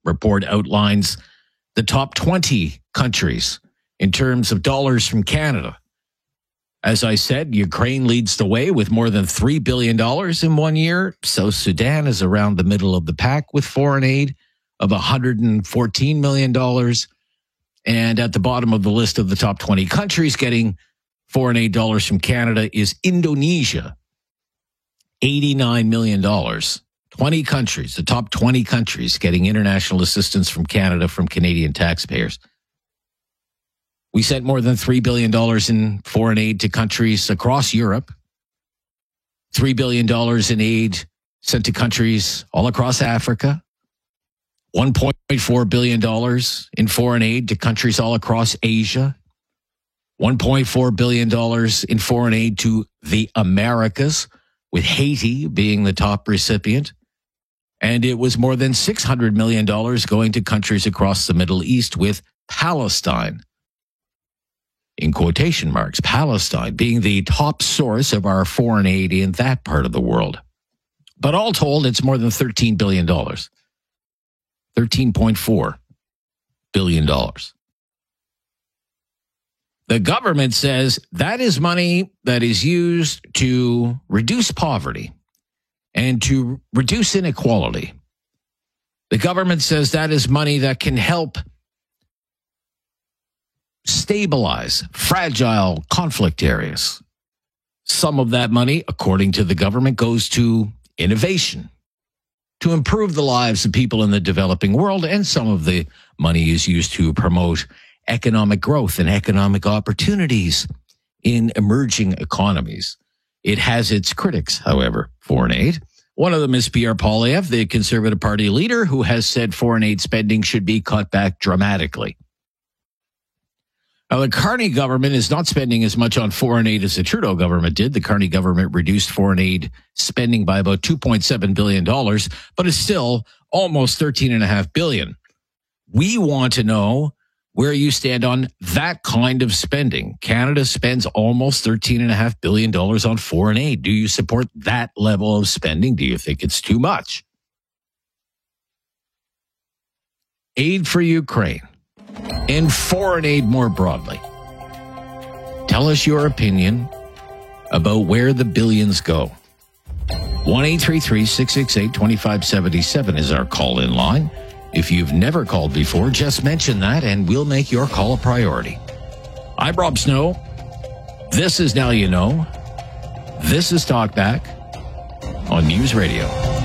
report outlines the top 20 countries in terms of dollars from Canada. As I said, Ukraine leads the way with more than $3 billion in 1 year. South Sudan is around the middle of the pack with foreign aid of $114 million. And at the bottom of the list of the top 20 countries getting foreign aid dollars from Canada is Indonesia, $89 million. 20 countries, the top 20 countries getting international assistance from Canada from Canadian taxpayers. We sent more than $3 billion in foreign aid to countries across Europe. $3 billion in aid sent to countries all across Africa. $1.4 billion in foreign aid to countries all across Asia. $1.4 billion in foreign aid to the Americas, with Haiti being the top recipient. And it was more than $600 million going to countries across the Middle East, with Palestine, in quotation marks, Palestine being the top source of our foreign aid in that part of the world. But all told, it's more than $13 billion. $13.4 billion. The government says that is money that is used to reduce poverty and to reduce inequality. The government says that is money that can help stabilize fragile conflict areas. Some of that money, according to the government, goes to innovation, to improve the lives of people in the developing world, and some of the money is used to promote economic growth and economic opportunities in emerging economies. It has its critics, however, foreign aid. One of them is Pierre Poilievre, the Conservative Party leader, who has said foreign aid spending should be cut back dramatically. Now, the Carney government is not spending as much on foreign aid as the Trudeau government did. The Carney government reduced foreign aid spending by about $2.7 billion, but it's still almost $13.5 billion. We want to know where you stand on that kind of spending. Canada spends almost $13.5 billion on foreign aid. Do you support that level of spending? Do you think it's too much? Aid for Ukraine and foreign aid more broadly. Tell us your opinion about where the billions go. 1-833-668-2577 is our call-in line. If you've never called before, just mention that and we'll make your call a priority. I'm Rob Snow. This is Now You Know. This is Talkback on News Radio.